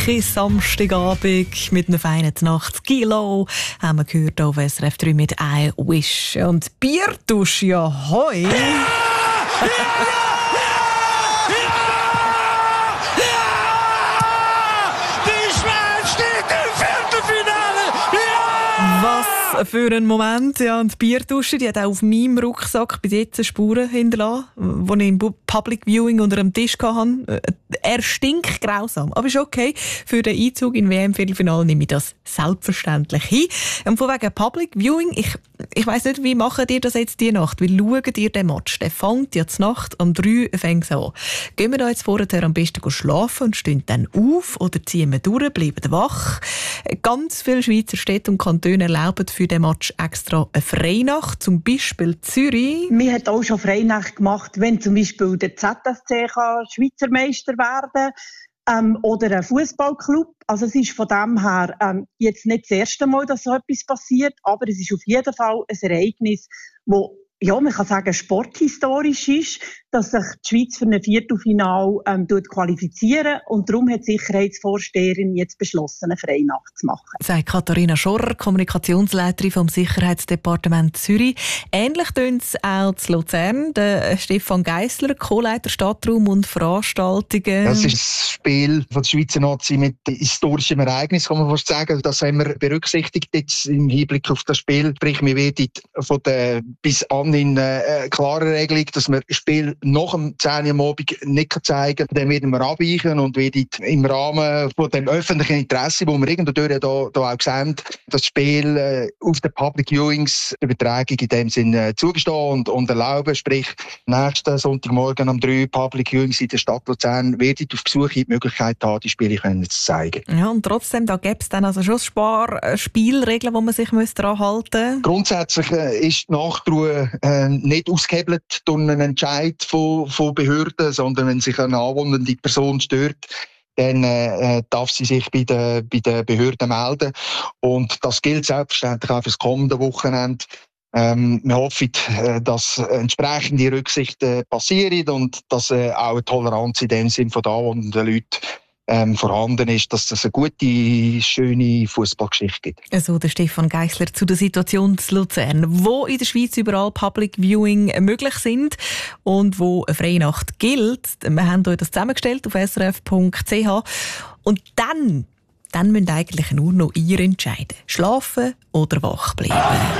herrlichen Samstagabend mit einer feinen Nacht. Kilo haben wir gehört auf SRF 3 mit «I Wish». Und Bierdusch, ja hoi! Was für ein Moment. Ja, und die Bierdusche, die hat auch auf meinem Rucksack bis jetzt Spuren hinterlassen, die ich im Public Viewing unter dem Tisch hatte. Er stinkt grausam, aber ist okay. Für den Einzug in WM-Viertelfinale nehme ich das selbstverständlich hin. Und von wegen Public Viewing, ich weiss nicht, wie macht ihr das jetzt die Nacht? Wie schaut ihr den Match? Der fängt ja zur Nacht um 3 fängt es an. Gehen wir da jetzt vorher am besten schlafen und stehen dann auf oder ziehen wir durch, bleiben wach? Ganz viele Schweizer Städte und Kantone erlauben für den Match extra eine Freinacht, zum Beispiel Zürich. Wir haben auch schon Freinacht gemacht, wenn zum Beispiel der ZSC Schweizer Meister werden oder ein Fußballclub. Also es ist von dem her jetzt nicht das erste Mal, dass so etwas passiert, aber es ist auf jeden Fall ein Ereignis, wo man kann sagen, sporthistorisch ist, dass sich die Schweiz für ein Viertelfinale qualifizieren und darum hat die Sicherheitsvorsteherin jetzt beschlossen, eine Freinacht zu machen. Sagt Katharina Schorrer, Kommunikationsleiterin vom Sicherheitsdepartement Zürich. Ähnlich tönt es auch zu Luzern. Der Stefan Geissler, Co-Leiter Stadtraum und Veranstaltungen. Das ist das Spiel von der Schweizer Nazi mit historischem Ereignis, kann man fast sagen. Das haben wir berücksichtigt jetzt im Hinblick auf das Spiel. Sprich, wir werden von der bis an in klare Regelung, dass wir das Spiel nach dem 10 Uhr am Abend nicht zeigen können. Dann werden wir abweichen und werden im Rahmen von dem öffentlichen Interesse, wo wir irgendwo hier auch sehen, das Spiel auf den Public Viewings Übertragung in dem Sinne zugestehen und erlauben. Sprich, nächsten Sonntagmorgen um 3 Public Viewings in der Stadt Luzern werden auf Besuch die Möglichkeit haben, die Spiele zu zeigen. Ja, und trotzdem, da gäbe es dann also schon ein paar Spielregeln, die man sich daran halten müsste? Grundsätzlich ist die Nachtruhe nicht ausgehebelt durch einen Entscheid von Behörden, sondern wenn sich eine anwohnende Person stört, dann darf sie sich bei den Behörden melden. Und das gilt selbstverständlich auch für das kommende Wochenende. Wir hoffen, dass entsprechende Rücksichten passieren und dass auch eine Toleranz in dem Sinn von den anwohnenden Leuten vorhanden ist, dass es eine gute, schöne Fußballgeschichte gibt. Also der Stefan Geissler zu der Situation zu Luzern, wo in der Schweiz überall Public Viewing möglich sind und wo eine Freinacht gilt. Wir haben euch das zusammengestellt auf srf.ch und dann müsst eigentlich nur noch ihr entscheiden. Schlafen oder wach bleiben.